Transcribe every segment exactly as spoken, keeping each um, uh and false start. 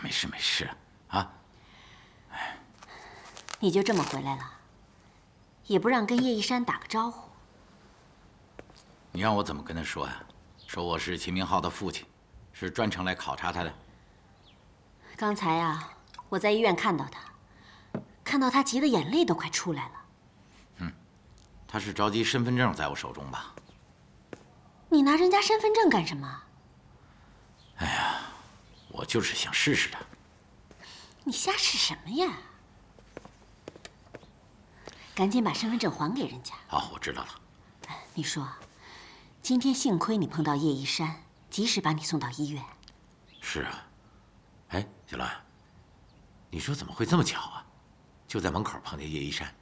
没事没事，啊。 哎，你就这么回来了，也不让跟叶一山打个招呼。 你让我怎么跟他说呀？说我是秦明浩的父亲，是专程来考察他的。 刚才啊，我在医院看到他，看到他急得眼泪都快出来了。 嗯，他是着急身份证在我手中吧？ 你拿人家身份证干什么？ 哎呀，我就是想试试他。 你瞎试什么呀？赶紧把身份证还给人家。 好，我知道了。 你说，今天幸亏你碰到叶一山，及时把你送到医院。 是啊。哎，小兰，你说怎么会这么巧啊？就在门口碰见叶一山。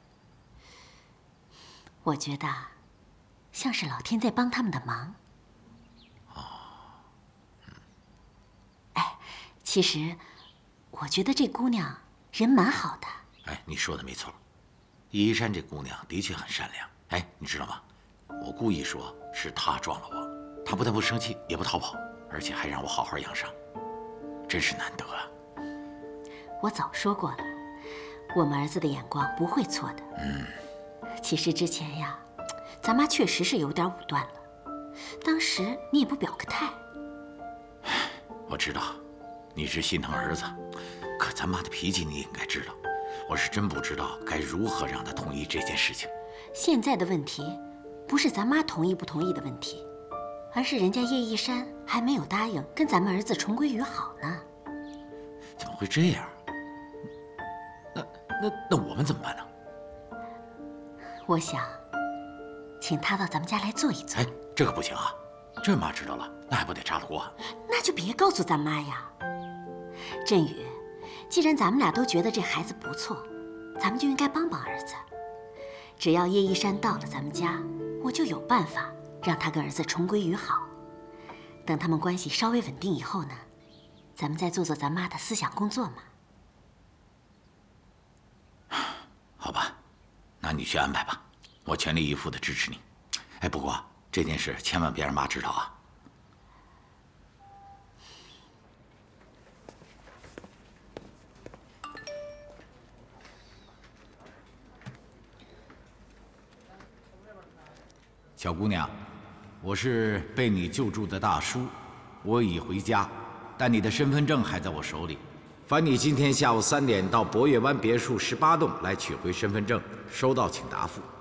我觉得，像是老天在帮他们的忙。 哦。 嗯。哎，其实，我觉得这姑娘人蛮好的。 哎，你说的没错，叶一山这姑娘的确很善良。哎，你知道吗？我故意说是她撞了我，她不但不生气，也不逃跑，而且还让我好好养伤，真是难得啊。 我早说过了，我们儿子的眼光不会错的。 嗯。 其实之前呀，咱妈确实是有点武断了，当时你也不表个态。 我知道，你是心疼儿子，可咱妈的脾气你也应该知道。我是真不知道该如何让她同意这件事情。 现在的问题，不是咱妈同意不同意的问题，而是人家叶一山还没有答应跟咱们儿子重归于好呢。 怎么会这样？那那那我们怎么办呢？ 我想，请他到咱们家来坐一坐。 哎，这可不行啊！这妈知道了，那还不得炸了锅？ 那就别告诉咱妈呀。振宇，既然咱们俩都觉得这孩子不错，咱们就应该帮帮儿子。只要叶一山到了咱们家，我就有办法让他跟儿子重归于好。等他们关系稍微稳定以后呢，咱们再做做咱妈的思想工作嘛。 好吧，那你去安排吧，我全力以赴的支持你。哎，不过这件事千万别让妈知道啊。小姑娘，我是被你救助的大叔，我已回家，但你的身份证还在我手里。烦你今天下午三点到博悦湾别墅十八栋来取回身份证，收到请答复。